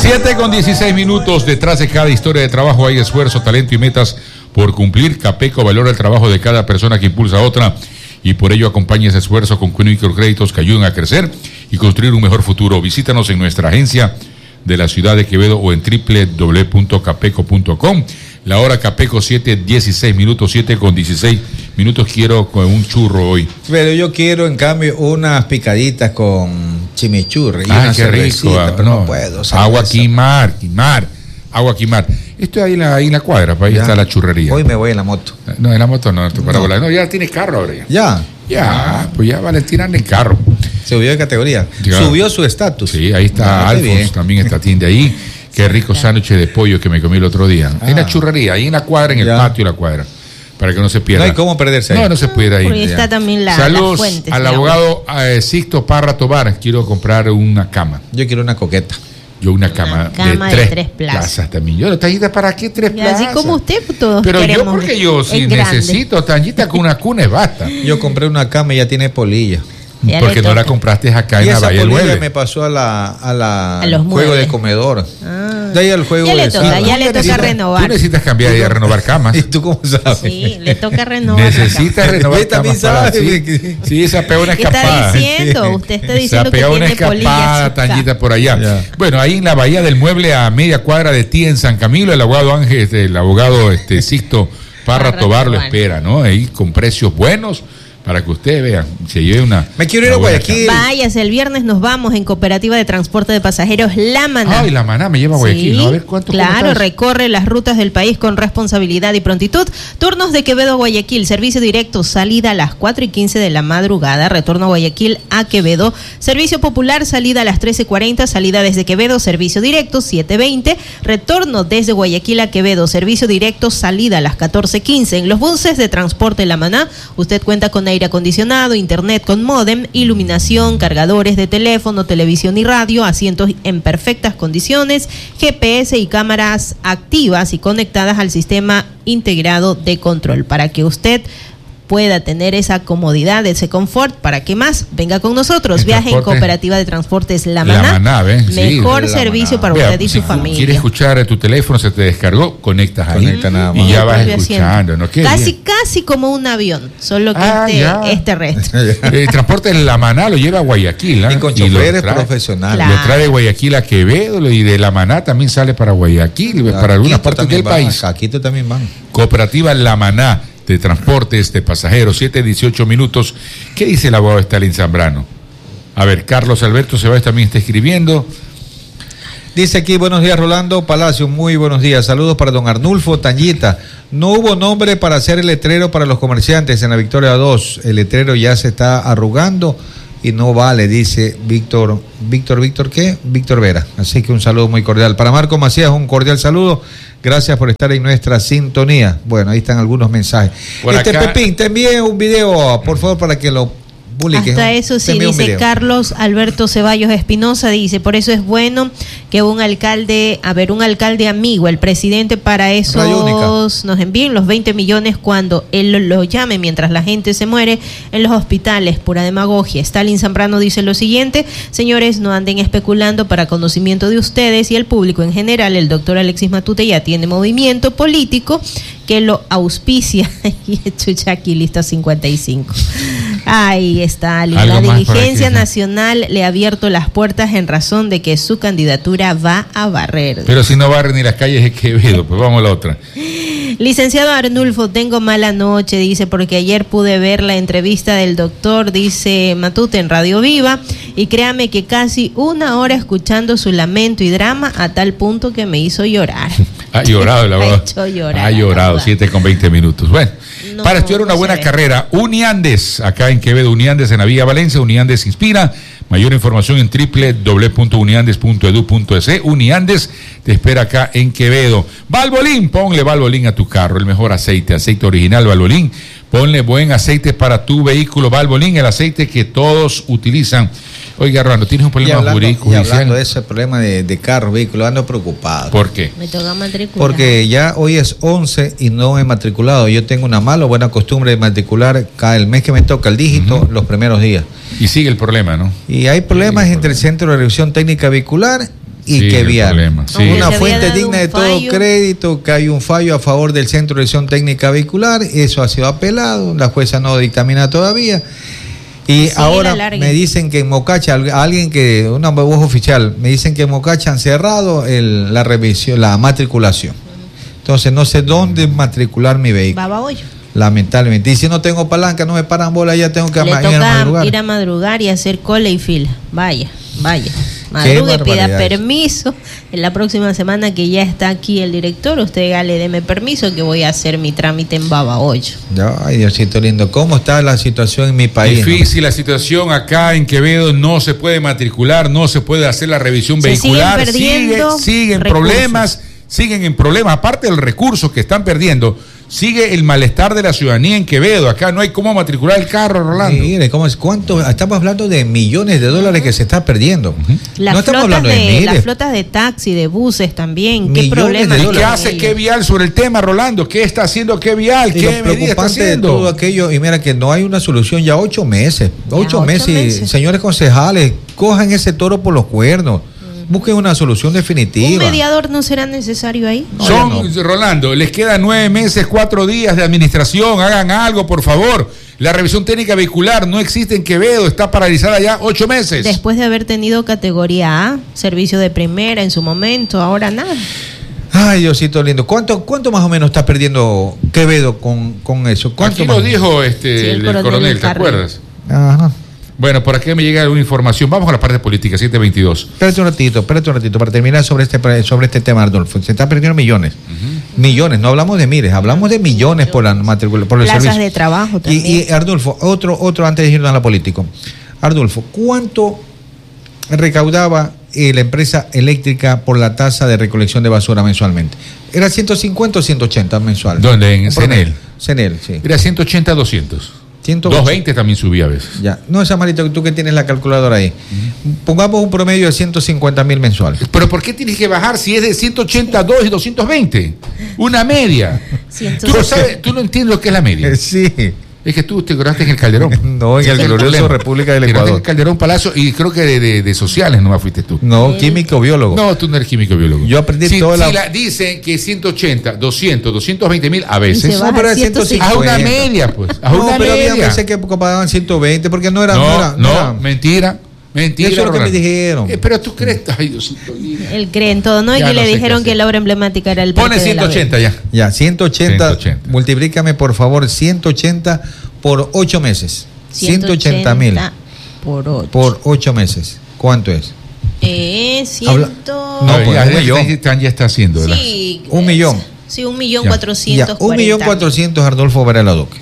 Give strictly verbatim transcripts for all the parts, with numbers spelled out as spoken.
siete con dieciséis minutos. Detrás de cada historia de trabajo hay esfuerzo, talento y metas por cumplir. Capeco valora el trabajo de cada persona que impulsa a otra y por ello acompaña ese esfuerzo con microcréditos que ayuden a crecer y construir un mejor futuro. Visítanos en nuestra agencia de la ciudad de Quevedo o en doble u doble u doble u punto capeco punto com. La hora Capeco, siete dieciséis minutos, siete con dieciséis minutos. Quiero con un churro hoy. Pero yo quiero, en cambio, unas picaditas con chimichurri. Y ah, una qué rico. Ah, pero no, no puedo. Agua Quimar, Quimar. Agua Quimar. Esto ahí en la, ahí en la cuadra, para ahí ya está la churrería. Hoy me voy en la moto. No, en la moto no, para no. volar. No, ya tienes carro ahora. Ya. Ya. Ya, pues ya Valentina anda en carro. Subió de categoría. Ya. Subió su estatus. Sí, ahí está no, Alfons, también está tienda ahí. Qué rico sándwich de pollo que me comí el otro día. Ah. Hay una churrería, ahí en la cuadra, en el ya. patio de la cuadra. Para que no se pierda. No hay cómo perderse ahí. No, no se puede ir. Porque está también la, Saludos las fuentes, al abogado eh, Sixto Parra Tobar. Quiero comprar una cama. Yo quiero una coqueta. Yo una cama, una cama de, tres de tres plazas. plazas también. Yo, Tanyita, ¿para qué tres y plazas? así como usted, todos Pero queremos. yo, porque yo sí necesito, Tanyita, con una cuna es basta. Yo compré una cama y ya tiene polilla. Ya porque no la compraste acá y en la Valle del Mueble. Me pasó a la, a la a los juego muebles. de comedor. Ah. De ahí al juego ya de le toca, sí. ya le toca renovar. Tú necesitas cambiar y renovar camas. ¿Y tú cómo sabes? Sí, le toca renovar. Necesitas renovar camas. Para, sí, sí, esa pega una escapada. ¿Qué está diciendo? Usted está diciendo que una tiene escapada, Tanyita, por allá. Ya. Bueno, ahí en la Bahía del Mueble, a media cuadra de ti en San Camilo, el abogado Ángel, este, el abogado este Sixto Parra Tobar lo espera, ¿no? Ahí con precios buenos. Para que ustedes vean, se lleve una... Me quiero ir a Guayaquil. Váyase, el viernes nos vamos en Cooperativa de Transporte de Pasajeros La Maná. Ay, La Maná me lleva a Guayaquil, sí, ¿no? A ver cuánto. Claro, recorre las rutas del país con responsabilidad y prontitud. Turnos de Quevedo a Guayaquil, servicio directo, salida a las cuatro y quince de la madrugada, retorno a Guayaquil a Quevedo. Servicio popular, salida a las trece cuarenta, salida desde Quevedo, servicio directo, siete veinte. Retorno desde Guayaquil a Quevedo, servicio directo, salida a las catorce quince. En los buses de transporte La Maná, usted cuenta con aire acondicionado, internet con módem, iluminación, cargadores de teléfono, televisión y radio, asientos en perfectas condiciones, G P S y cámaras activas y conectadas al sistema integrado de control para que usted pueda tener esa comodidad, ese confort. ¿Para qué más? Venga con nosotros. Viaje en Cooperativa de Transportes La Maná. La Maná, ¿ven? Mejor sí, servicio Maná. para Vea, usted y si su familia. ¿Quieres escuchar tu teléfono? Se te descargó, conectas ahí. Conecta nada más. Y ya Yo vas estoy escuchando. ¿No? ¿Qué Casi, bien? casi como un avión, solo que Ah, este ya. es terrestre. El transporte en La Maná lo lleva a Guayaquil. ¿eh? Y con Y lo choferes trae- profesionales. Claro. Lo trae de Guayaquil a Quevedo y de La Maná también sale para Guayaquil, para algunas Quito partes del también país. van, Quito también van. Cooperativa La Maná de transportes de pasajeros, siete dieciocho minutos. ¿Qué dice el abogado Stalin Zambrano? A ver, Carlos Alberto Ceballos también está escribiendo. Dice aquí, buenos días Rolando Palacio, muy buenos días, saludos para don Arnulfo Tanyita. No hubo nombre para hacer el letrero para los comerciantes en la Victoria dos, el letrero ya se está arrugando y no vale, dice Víctor, Víctor, Víctor, ¿qué? Víctor Vera, así que un saludo muy cordial. Para Marco Macías, un cordial saludo, gracias por estar en nuestra sintonía. Bueno, ahí están algunos mensajes. Por este acá... Pepín, te envié un video, por favor, para que lo publiques. Hasta eso sí, dice Carlos Alberto Ceballos Espinosa, dice, por eso es bueno que un alcalde, a ver, un alcalde amigo, el presidente para esos nos envíen los veinte millones cuando él lo llame mientras la gente se muere en los hospitales, pura demagogia. Stalin Zambrano dice lo siguiente, señores, no anden especulando para conocimiento de ustedes y el público en general, el doctor Alexis Matute ya tiene movimiento político que lo auspicia y Chuchaki lista cincuenta y cinco. Ahí está, la dirigencia nacional le ha abierto las puertas en razón de que su candidatura va a barrer. Pero si no barre ni las calles de Quevedo, pues vamos a la otra. Licenciado Arnulfo, tengo mala noche, dice, porque ayer pude ver la entrevista del doctor, dice Matute, en Radio Viva, y créame que casi una hora escuchando su lamento y drama a tal punto que me hizo llorar. Ha llorado la Ha hecho llorar. Ha llorado, siete con veinte minutos. Bueno, no, para estudiar una no buena carrera, Uniandes, acá en Quevedo, Uniandes en la Vía Valencia, Uniandes inspira. Mayor información en doble u doble u doble u punto uniandes punto edu punto es. Uniandes te espera acá en Quevedo. Valvoline, ponle Valvoline a tu carro, el mejor aceite, aceite original Valvoline. Ponle buen aceite para tu vehículo Valvoline, el aceite que todos utilizan. Oiga, Rolando, ¿tienes un problema hablando, jurídico? Y hablando de ese problema de, de carro, vehículo, ando preocupado. ¿Por qué? Me toca matricular. Porque ya hoy es once y no he matriculado. Yo tengo una mala o buena costumbre de matricular cada el mes que me toca el dígito, uh-huh. los primeros días. Y sigue el problema, ¿no? Y hay problemas entre el Centro de Revisión Técnica Vehicular y Sí, que el vial. problema, sí. Aunque Una se fuente había dado digna un de todo fallo. crédito, que hay un fallo a favor del Centro de Revisión Técnica Vehicular, eso ha sido apelado, la jueza no dictamina todavía. Y Sí, ahora la larga. me dicen que en Mocacha, al- alguien que, una voz oficial, me dicen que en Mocacha han cerrado el, la revisión, la matriculación. Entonces no sé dónde matricular mi vehículo. Baba hoyo. Lamentablemente. Y si no tengo palanca, no me paran bola, ya tengo que Le ama- ir a toca madrugar. ir a madrugar y hacer cola y fila. Vaya, vaya. Madrugue, pida barbaridad. permiso. En la próxima semana que ya está aquí el director, usted gale, deme permiso que voy a hacer mi trámite en Babahoyo. Ya, ay, Diosito lindo, ¿cómo está la situación en mi país? Difícil la situación acá en Quevedo, no se puede matricular, no se puede hacer la revisión Se vehicular, siguen perdiendo sigue- siguen recursos. problemas, siguen en problemas, aparte del recurso que están perdiendo, sigue el malestar de la ciudadanía en Quevedo, acá no hay cómo matricular el carro, Rolando. Mire, ¿cómo es? ¿Cuánto? Estamos hablando de millones de dólares que se está perdiendo. Las, no estamos flotas hablando de, de miles. las flotas de taxi, de buses también. ¿Qué Millones problema? de ¿Y dólares. qué hace qué vial sobre el tema, Rolando? ¿Qué está haciendo qué vial? Y ¿Qué lo medida está preocupante de haciendo? todo aquello, y mira que no hay una solución ya ocho meses. Ya, Ocho ocho meses, y, meses. señores concejales, cojan ese toro por los cuernos. Busquen una solución definitiva. ¿Un mediador no será necesario ahí? No, Son, ya Rolando, les quedan nueve meses, cuatro días de administración, hagan algo, por favor. La revisión técnica vehicular no existe en Quevedo, está paralizada ya ocho meses. Después de haber tenido categoría A, servicio de primera en su momento, ahora nada. Ay, Diosito lindo. ¿Cuánto, cuánto más o menos está perdiendo Quevedo con, con eso? ¿Cuánto Aquí más? lo dijo este, Sí, el el, coronel coronel, ¿te Carri. acuerdas? Ajá. Bueno, por aquí me llega alguna información. Vamos a la parte política, siete veintidós. Espérate un ratito, espérate un ratito para terminar sobre este sobre este tema, Adolfo. Se están perdiendo millones. Millones, no hablamos de miles, hablamos de millones por la matrícula, por el Plazas servicio. de trabajo también. Y, y Ardulfo, otro, otro antes de irnos a la política. Ardulfo, ¿cuánto recaudaba eh, la empresa eléctrica por la tasa de recolección de basura mensualmente? ¿Era ciento cincuenta o ciento ochenta mensual? ¿Dónde? En Un promedio. Cenel. Cenel, sí. Era ciento ochenta, doscientos. ciento doscientos veinte también subía a veces. Ya, no es malito, tú que tienes la calculadora ahí. Pongamos un promedio de ciento cincuenta mil mensual. Pero ¿por qué tienes que bajar si es de ciento ochenta a dos y doscientos veinte? Una media. Ciento- Tú no sabes, tú no entiendes lo que es la media. Eh, Sí. Es que tú te curaste en el Calderón. No, en el Ese es glorioso problema. República del Te curaste en Ecuador. el Calderón Palacio y creo que de, de, de sociales nomás fuiste tú. No, químico biólogo. No, tú no eres químico biólogo. Yo aprendí si, toda si la- la- Dicen que ciento ochenta, doscientos, doscientos veinte mil a Y veces. se No, baja pero a es ciento Haz cincuenta. una media, pues. Haz No, una pero había media. veces que pagaban ciento veinte porque no era. No, era- no, era- mentira. Mentira. Eso es lo que me Rolando. dijeron. Eh, pero tú crees. Ay, Diosito lindo. Él cree en todo, ¿no? Y Ya que no le sé qué dijeron que hacer. la obra emblemática era el Pone Parque de la ciento ochenta ya. Ya, ciento ochenta, ciento ochenta. multiplícame por favor, ciento ochenta por ocho meses. ciento ochenta mil por ocho. por ocho meses. ¿Cuánto es? Eh, Habla- ciento... No, Ay, pues, ya, un ya- millón. ya- ya está haciendo, ¿verdad? Sí. Un eh, millón. Sí, un millón Ya. cuatrocientos Ya, un millón cuatrocientos, Ardolfo Varela Duque.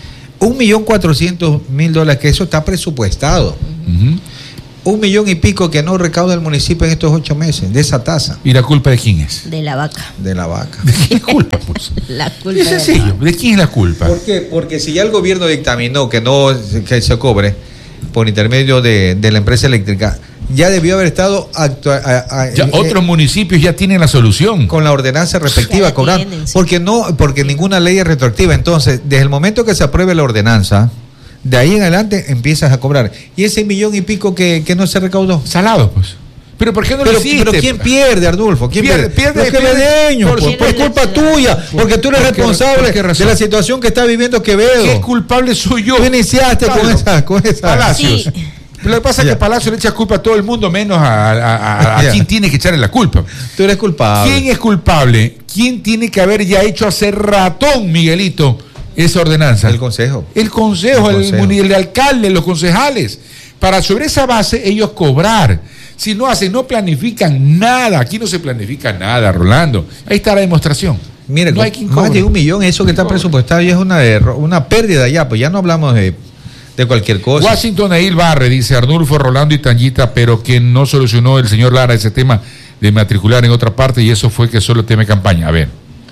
Un millón cuatrocientos mil dólares, que eso está presupuestado. Ujú. Un millón y pico que no recauda el municipio en estos ocho meses, de esa tasa, ¿Y la culpa de quién es? de la vaca. de la vaca. ¿De quién es culpa, pues? La culpa Es de la sencillo. ¿De quién es la culpa? ¿Por qué? Porque si ya el gobierno dictaminó que no que se cobre por intermedio de, de la empresa eléctrica, ya debió haber estado actua- a- a- Ya eh, otros municipios ya tienen la solución. con la ordenanza Ya respectiva la cobrar, tienen, sí. porque no, porque ninguna ley es retroactiva. Entonces, desde el momento que se apruebe la ordenanza, de ahí en adelante empiezas a cobrar. Y ese millón y pico que, que no se recaudó. Salado, pues. Pero ¿por qué no Pero, lo hiciste? pero ¿quién pierde, Ardulfo? ¿Quién Pierde- pierde? pierde- Los quevedeños, por- por, por pierde culpa la- tuya, porque tú eres ¿Por qué- responsable por qué razón? de la situación que está viviendo Quevedo. ¿Qué culpable soy yo? Tú iniciaste con Pablo, esa, con esa. Palacios. Sí. Lo que pasa es Ya. que Palacio le echa culpa a todo el mundo, menos a, a- a- a Ya. quien tiene que echarle la culpa. Tú eres culpable. ¿Quién es culpable? ¿Quién tiene que haber ya hecho hace ratón, Miguelito, esa ordenanza? El consejo. El consejo, El el, consejo. muni- el alcalde, los concejales. Para sobre esa base ellos cobrar. Si no hacen, no planifican nada. Aquí no se planifica nada, Rolando. Ahí está la demostración. Mire, no hay quien más cobre. de un millón, eso que está Cobre. presupuestado ya es una, derro- una pérdida ya, pues ya no hablamos de, de cualquier cosa. Washington Eil Barre dice Arnulfo, Rolando y Tangita, pero que no solucionó el señor Lara ese tema de matricular en otra parte y eso fue que solo tema de campaña. A ver,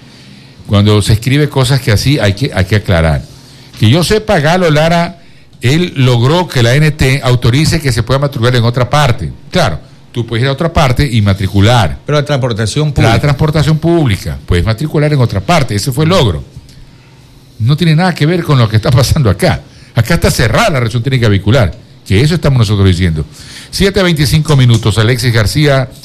cuando se escribe cosas que así hay que, hay que aclarar. Que yo sepa, Galo Lara, él logró que la N T autorice que se pueda matricular en otra parte. Claro, tú puedes ir a otra parte y matricular. Pero la transportación pública. La transportación pública, puedes matricular en otra parte, ese fue el logro. No tiene nada que ver con lo que está pasando acá. Acá está cerrada la revisión técnica vehicular, que eso estamos nosotros diciendo. siete veinticinco minutos, Alexis García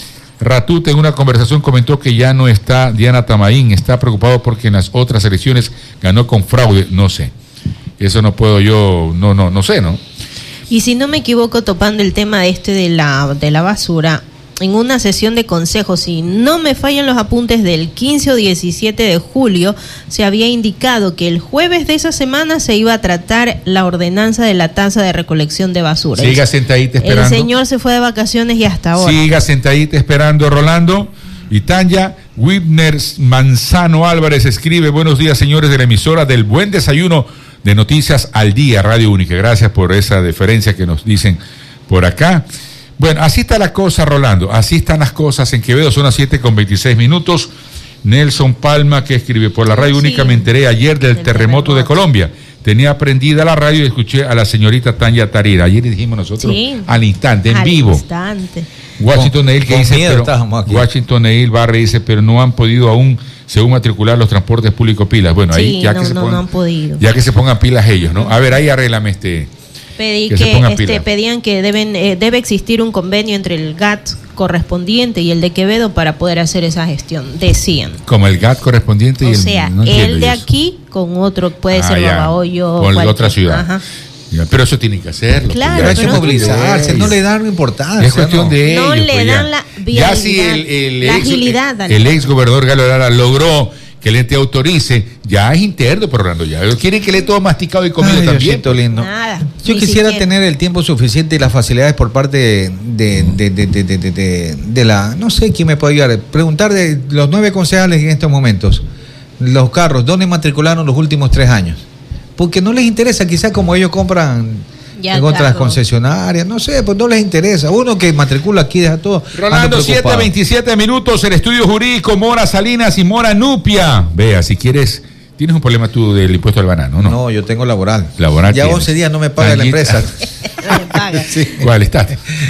Ratute en una conversación comentó que ya no está Diana Tamaín, está preocupado porque en las otras elecciones ganó con fraude, no sé. Eso no puedo yo, no, no, no sé, ¿no? Y si no me equivoco, topando el tema este de la, de la basura, en una sesión de consejo, si no me fallan los apuntes del quince o diecisiete de julio, se había indicado que el jueves de esa semana se iba a tratar la ordenanza de la tasa de recolección de basura. Siga sentadita esperando. El señor se fue de vacaciones y hasta ahora. Siga sentadita esperando, Rolando. Y Tanya Whitner Manzano Álvarez escribe: buenos días, señores de la emisora del Buen Desayuno de Noticias al Día, Radio Única. Gracias por esa deferencia que nos dicen por acá. Bueno, así está la cosa, Rolando. Así están las cosas en Quevedo. Son las siete con veintiséis minutos. Nelson Palma, que escribe: por la Radio sí, Única me enteré ayer del terremoto, terremoto de Colombia. Tenía prendida la radio y escuché a la señorita Tanya Tarira. Ayer le dijimos nosotros sí, al instante, en al vivo. Instante. Washington Neil que dice, pero, Washington Neil Barre dice, pero no han podido aún, según matricular los transportes públicos pilas. Bueno, sí, ahí ya, no, que se no, pongan, no han podido. ya que se pongan pilas ellos, ¿no? A ver, ahí arréglame este. Pedí que, que este, pedían que deben eh, debe existir un convenio entre el G A T correspondiente y el de Quevedo para poder hacer esa gestión, decían. Como el G A T correspondiente y o el... O sea, no el de aquí con otro, puede ah, ser Babahoyo. Con otra ciudad. Ajá. Pero eso tienen que hacerlo. Claro, hay que movilizarse, no le dan importancia. Es cuestión no. de ellos. No le pues dan ya. la viabilidad, ya si el, el, la ex, agilidad. El, el ex gobernador Galo Lara logró que el ente autorice, ya es interno, pero Orlando, ya quieren que le todo masticado y comido Ay, también. Lindo. Nada, Yo quisiera siquiera. tener el tiempo suficiente y las facilidades por parte de, de, de, de, de, de, de, de, de la, no sé quién me puede ayudar, preguntar de los nueve concejales en estos momentos, los carros, ¿dónde matricularon los últimos tres años? Porque no les interesa, quizás como ellos compran ya, en otras carro. concesionarias, no sé, pues no les interesa. Uno que matricula aquí deja todo. Rolando, siete veintisiete minutos, el estudio jurídico Mora Salinas y Mora Nupia. Vea, si quieres, tienes un problema tú del impuesto al banano, ¿no? No, yo tengo laboral. Laboral. Ya tienes. once días no me paga la empresa. No me paga. Sí. ¿Cuál está?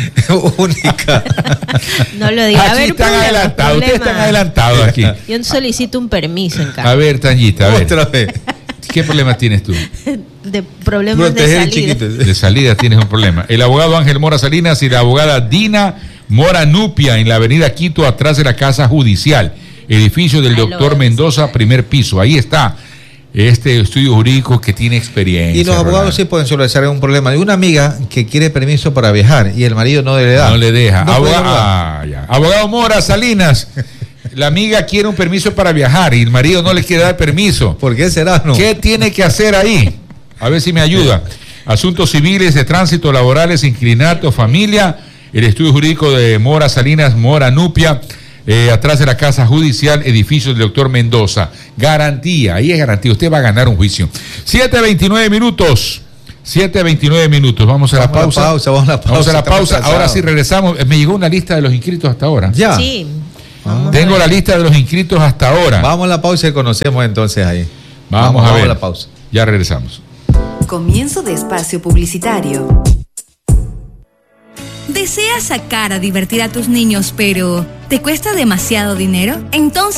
Única. No lo diga. A ver, están adelantados, ustedes están adelantados aquí. Yo solicito un permiso en casa. A ver, Tanyita, a ver. Otra vez. ¿Qué problema tienes tú? De problemas Proteger de salida. De salida tienes un problema. El abogado Ángel Mora Salinas y la abogada Dina Mora Nupia en la avenida Quito, atrás de la Casa Judicial. Edificio del doctor Mendoza, primer piso. Ahí está este estudio jurídico que tiene experiencia. Y los abogados Rolando. sí pueden solucionar un problema de una amiga que quiere permiso para viajar y el marido no le da. No le deja. No abogado, ah, ya. Abogado Mora Salinas. La amiga quiere un permiso para viajar y el marido no le quiere dar permiso. ¿Por qué será? No? ¿Qué tiene que hacer ahí? A ver si me ayuda. Asuntos civiles, de tránsito, laborales, inclinato, familia. El estudio jurídico de Mora Salinas, Mora Nupia, eh, atrás de la Casa Judicial, edificio del doctor Mendoza. Garantía, ahí es garantía. Usted va a ganar un juicio. siete veintinueve minutos. siete veintinueve minutos. Vamos a la pausa. La pausa vamos a la pausa. Vamos a la pausa. Ahora sí regresamos. Me llegó una lista de los inscritos hasta ahora. Ya. Sí. Ah. Tengo la lista de los inscritos hasta ahora. Vamos a la pausa y conocemos entonces ahí. Vamos, vamos a ver. Vamos a la pausa. Ya regresamos. Comienzo de espacio publicitario. ¿Deseas sacar a divertir a tus niños, pero te cuesta demasiado dinero? Entonces